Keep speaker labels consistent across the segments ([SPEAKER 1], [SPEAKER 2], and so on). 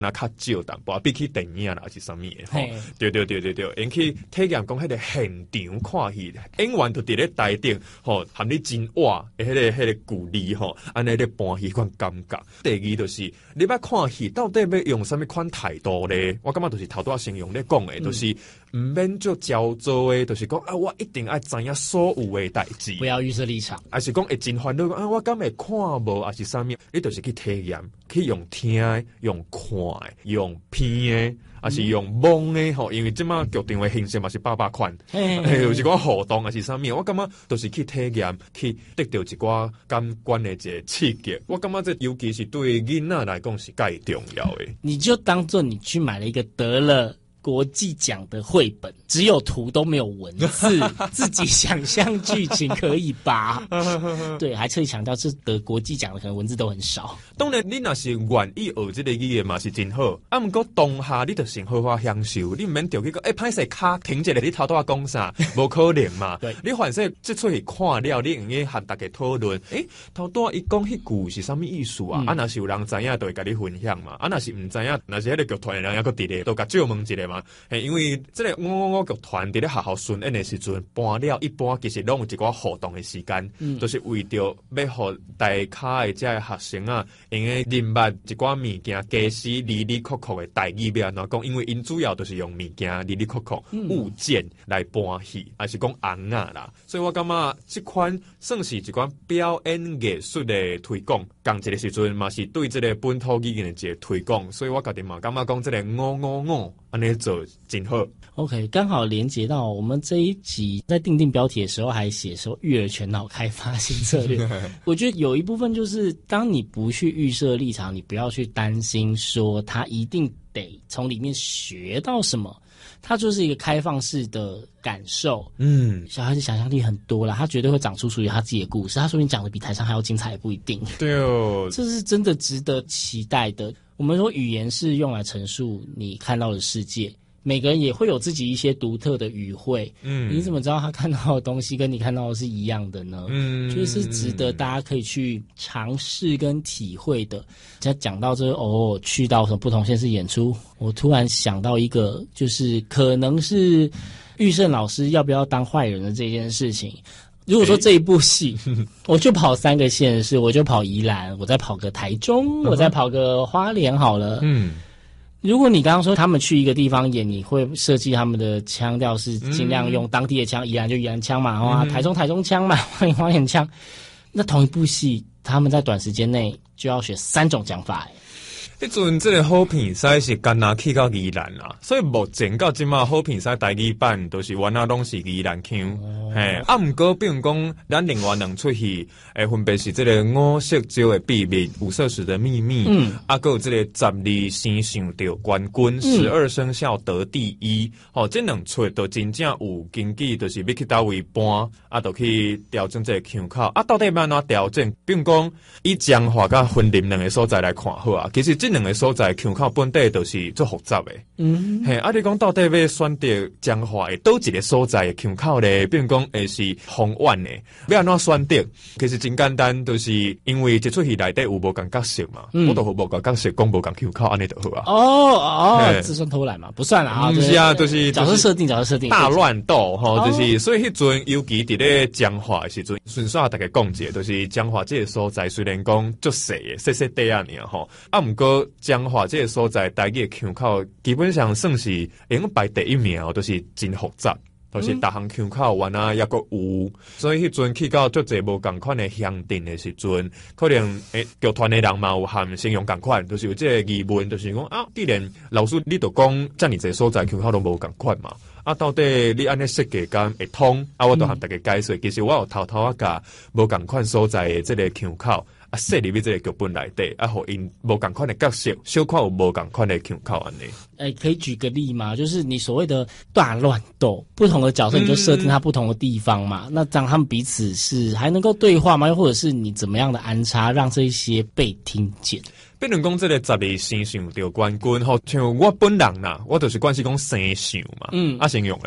[SPEAKER 1] 那较少淡薄，比起电影啦是啥物的吼？对，因去体验讲迄个现场看戏，演员就伫咧台顶吼，含你真活的迄个距离吼，安尼咧搬戏款感觉。第二就是你要看戏，到底要用啥物款态度咧？我感觉就是头拄仔形容咧讲的，就是毋免做焦躁的，就是讲啊，我一定爱知影所有的代志，
[SPEAKER 2] 不要预设立场，
[SPEAKER 1] 还是讲会真烦恼啊，我敢会看无，还是啥物？你就是去体验，去用听的、用看的、用片的，还是用摸的吼？因为即马剧场的形式嘛是百款，有一寡互动还是啥物？我感觉都是去体验，去得到一寡感官的一个刺激。我感觉这尤其是对囡仔来讲是介重要的。
[SPEAKER 2] 你就当做你去买了一个得了国际奖的绘本，只有图都没有文字，自己想象剧情可以吧？对，还特意强调是得国际奖的，可能文字都很少。
[SPEAKER 1] 当然，你若是愿意学这个语言嘛是真好，啊，不过当下你就先好好享受，你唔免着去讲，歹势卡停一下，你头拄仔讲啥，无可能嘛。对，你反正这出戏看了，你用去和大家讨论，头拄仔伊讲迄句是啥物意思啊？啊，若是有人知影，就会甲你分享嘛。啊，若是唔知影，若是迄个剧团的人还佫伫咧，都甲借问一下。因为这个我剧团伫咧学校巡演的时阵，搬了一般其实拢有一寡互动的时间，就是为着要互大咖的这学生啊，因为认捌一寡物件，假使离离曲曲的台语要安怎讲？因为因主要就是用物件离离曲曲物件来搬戏，还是讲红啊啦。所以我感觉这款算是一款表演艺术的推广，讲一个时阵嘛是对这个本土语言的一个推广。所以我家己嘛感觉讲这个555安尼做真好。
[SPEAKER 2] OK， 刚好连接到我们这一集在定标题的时候还写说育儿全脑开发新策略。我觉得有一部分就是当你不去预设立场，你不要去担心说他一定得从里面学到什么，它就是一个开放式的感受。小孩子想象力很多啦，他绝对会长出属于他自己的故事，他说不定讲的比台上还要精彩也不一定。
[SPEAKER 1] 对哦，
[SPEAKER 2] 这是真的值得期待的。我们说语言是用来陈述你看到的世界，每个人也会有自己一些独特的语汇。你怎么知道他看到的东西跟你看到的是一样的呢？就是值得大家可以去尝试跟体会的。在讲到这去到什么不同县市演出，我突然想到一个，就是可能是玉胜老师要不要当坏人的这件事情。如果说这一部戏，我就跑3个县市，我就跑宜兰，我再跑个台中，我再跑个花莲好了。如果你刚刚说他们去一个地方演，你会设计他们的腔调是尽量用当地的腔，宜兰就宜兰腔嘛，台中腔嘛，花莲腔。那同一部戏，他们在短时间内就要学3种讲法。
[SPEAKER 1] 迄阵这个好片赛是干那去到宜兰啦，所以目前到即马好片赛台语版都是原来拢是宜兰腔。毋过比如讲，咱另外2出戏，分别是这个5色酒的秘密、5色时的秘密，还有这个12生想到冠军，12生肖得第一。这2出都真正有根据，就是要去倒位搬，就去调整这个腔口。到底要安怎调整？比如讲，以彰化甲云林2个所在来看好啊，其实这2个所在腔口本地都是最复杂的。你讲到底要选择彰化的倒一个所在的腔口咧？比如讲，是方苑的，要安怎选择？其实真简单，就是因为这出戏内底有无共角色嘛，我都无共角色，讲无共腔口，安尼就好啊。
[SPEAKER 2] 这算偷懒嘛？不算啦啊，
[SPEAKER 1] 不是啊，就是
[SPEAKER 2] 角色设定
[SPEAKER 1] 大乱斗就是所以迄阵尤其伫咧彰化的时阵，顺续大家讲一下，就是彰化这个所在虽然讲足细的，细地啊尔毋过彰化这个所在台语的腔口基本上算是用排第1名，都是真复杂。都是大项腔口原来也佫有，所以迄阵去到足侪无共款的乡镇的时阵，可能剧团的人嘛有含形容共款，就是有这个疑问，就是讲既然老师你都讲遮尔侪所在腔口都无共款嘛，到底你安尼设计敢会通？我都含大家解说，其实我有偷甲无共款所在的这个腔口。设入去这个剧本内底，互因无共款的角色，小可有无共款的腔口安尼。
[SPEAKER 2] 可以举个例吗？就是你所谓的大乱斗，不同的角色你就设定他不同的地方嘛。那这样他们彼此是还能够对话吗？又或者是你怎么样的安插，让这些被听见？
[SPEAKER 1] 比如讲，这个12生想到冠军像我本人啦，我就是关系讲生想嘛，形容咧。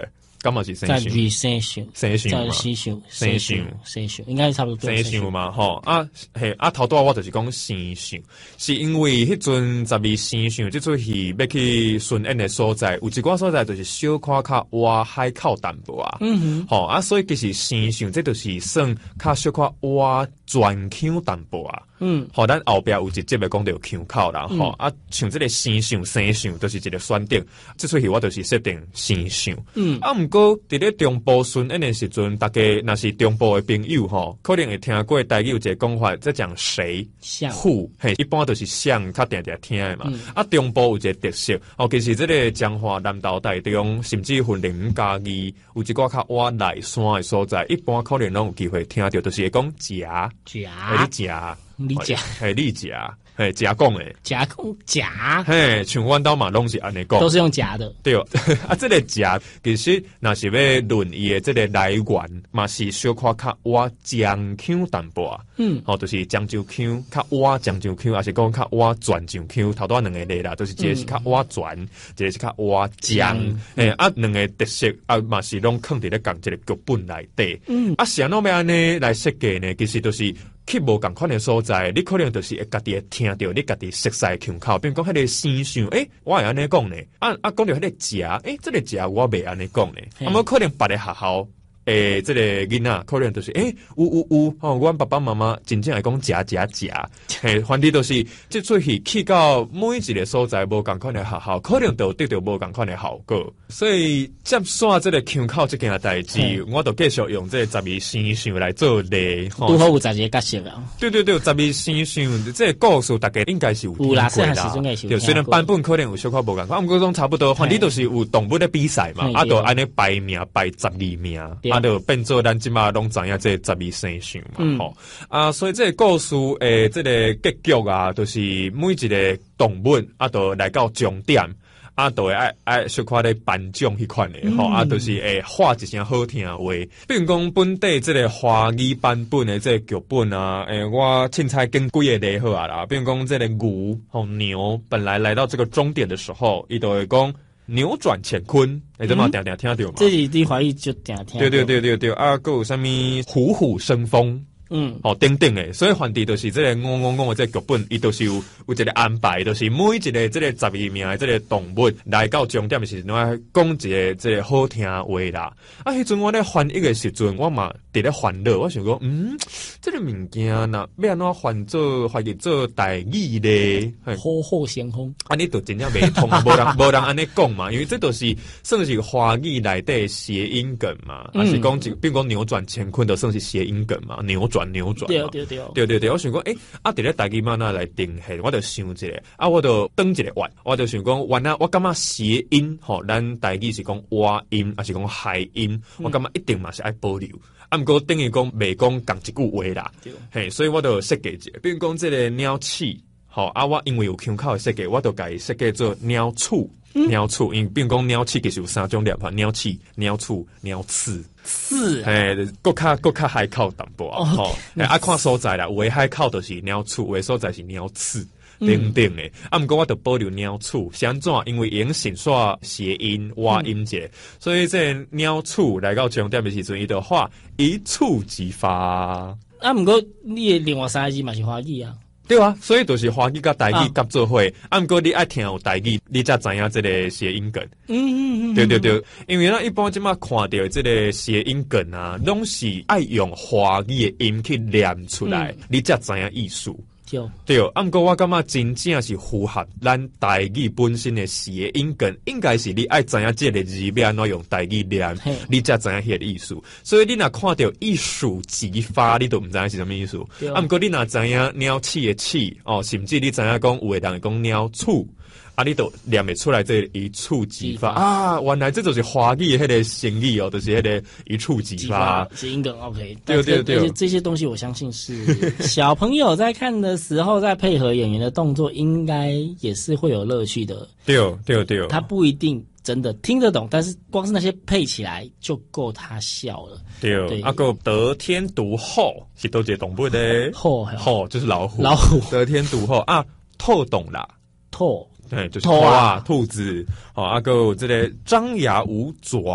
[SPEAKER 1] 干嘛是生
[SPEAKER 2] 在
[SPEAKER 1] 想？
[SPEAKER 2] 生想，
[SPEAKER 1] 生想嘛，
[SPEAKER 2] 生想，应该差不多。
[SPEAKER 1] 生想嘛，吼啊，嘿啊，头拄我就是讲生想，是因为迄阵12生想即出戏要去巡演的所在，有一寡所在就是小可较挖海口淡薄啊，吼啊，所以其实生想这就是算较小可挖全腔淡薄啊。吼，咱后壁有一节要讲到腔口啦，吼啊，像这个生想、生想，都是一个选定。这出戏我就是设定生想。啊，毋过伫咧中部巡演的时阵，大家若是中部的朋友吼，可能会听过台语有一个讲法，在讲谁who，嘿，一般都是像较定定听的嘛。啊，中部有一个特色，哦，其实这个彰化南投台中，甚至分0加2，有一寡较挖内山的所在，一般可能拢有机会听到，就是会讲夹，你食，嘿，你食，嘿，夹讲诶，
[SPEAKER 2] 夹讲夹，
[SPEAKER 1] 嘿，像阮兜嘛拢是安尼讲，
[SPEAKER 2] 都是用夹的。
[SPEAKER 1] 对，啊，这个夹其实若是要论伊诶，这个来源嘛是小可较挖江腔淡薄啊，吼，就是漳州腔较挖漳州腔，还是讲较挖泉州腔，头拄两个类啦，都是一个是较挖泉，一个是较挖江，啊，两个特色啊嘛是拢放伫咧共一个剧本内底，啊，是安怎要安尼来设计呢？其实都是。去无共款的所在，你可能就是会家己会听到，你家己熟悉腔口，比如讲迄个生想，我会安尼讲呢，讲到迄个食，这个食我袂安尼讲呢，啊，可能别个学校。这个囡仔可能就是有吼，阮爸爸妈妈真正会讲食，嘿，反正都是即出戏去到每一个所在无共款的学校，可能都得到无共款的效果。所以接线这个腔口这件代志，我就继续用这12生想来做例。
[SPEAKER 2] 拄好有12个角色啊。
[SPEAKER 1] 对，12生想这个故事大概应该是有听过啦。对，虽然版本可能有小可无共款，我们讲差不多，反正都是有动物的比赛嘛，啊，就安尼排名排12名。啊，就变做咱即马拢知影这12生想嘛，吼啊，所以这个故事这个结局啊，就是每一个动物啊，都来到终点啊，都会爱小可咧颁奖迄款的吼啊，就是画一声好听的话，比如讲本地这个华语版本的这个剧本啊，我凊彩跟几个例好啊啦，比如讲这个牛吼牛本来来到这个终点的时候，伊都会讲。扭转乾坤，这嘛定定听到嘛？
[SPEAKER 2] 这是伫华语就定听。
[SPEAKER 1] 对，啊，还有啥物虎虎生风，等等诶，所以反正就是这个我这个剧本，伊都是有一个安排，就是每一个这个12名的这个动物来到终点的时阵，我讲一个这个好听话啦。啊，迄阵我咧翻译的时阵，我嘛伫咧烦恼，我想讲，这个物件呐，要安怎翻译做台语咧？
[SPEAKER 2] 虎虎生风，
[SPEAKER 1] 啊，你都真正袂通，无人安尼讲嘛，因为这都是算是华语内底谐音梗嘛，还是讲比如讲扭转乾坤，都算是谐音梗嘛，扭转嘛。对，我想讲，伫咧台语嘛那来定下，我就想一个，啊，我就转一个弯，我就想讲，原来我感觉谐音吼，咱台语是讲蛙音，还是讲海音，我感觉一定嘛是爱保留。啊，毋过等于讲袂讲共一句话啦，嘿，所以我就设计一个，比如讲这个鸟翅，吼啊，我因为有腔口的设计，我就甲伊设计做鸟翅。鸟翅，因为比如讲鸟翅其实有3种念法，鸟翅、鸟翅、鸟翅。国较海口淡薄啊，吼，啊看所在啦，有的海口就是鸟翅，有的所在是鸟翅。等等诶，啊，毋过我就保留鸟翅，是安怎？因为用线煞谐音、蛙音节，所以这鸟翅来到终点的时阵，伊就画一触即发。
[SPEAKER 2] 啊，毋过你的另外3个字嘛是华语啊。
[SPEAKER 1] 对啊，所以就是华语甲台语夹做伙。啊，毋过你爱听有台语，你才知影这个谐音梗。对，因为咱一般即马看到这个谐音梗啊，拢是爱用华语的音去念出来，你才知影意思。对，毋过我感觉真正是符合咱台语本身的谐音梗，应该是你爱知影这个字要安怎用台语念，你才知影迄个意思。所以你若看到一触即发，你都毋知影是什么意思。毋过你若知影鸟翅的翅，甚至你知影讲有的人会讲鸟翅。啊，你都念得出来这一触即发啊！原来这就是华语迄个成语哦，就是迄个一触即发。
[SPEAKER 2] 谐音梗 OK，
[SPEAKER 1] 对，
[SPEAKER 2] 这些东西我相信是小朋友在看的时候，在配合演员的动作，应该也是会有乐趣的。
[SPEAKER 1] 对，
[SPEAKER 2] 他不一定真的听得懂，但是光是那些配起来就够他笑了。
[SPEAKER 1] 对，啊个得天独厚是都一动物的，厚就是老虎，得天独厚啊，透懂啦，
[SPEAKER 2] 透。
[SPEAKER 1] 对，就是兔啊，兔子，啊，还有这个张牙舞爪，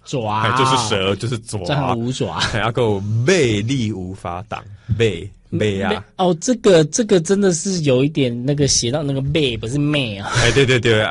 [SPEAKER 2] 爪，
[SPEAKER 1] 就是蛇，就是爪，
[SPEAKER 2] 张无爪，
[SPEAKER 1] 还有魅力无法挡，魅啊！
[SPEAKER 2] 哦，这个真的是有一点那个写到那个魅，不是媚啊。
[SPEAKER 1] 对对对。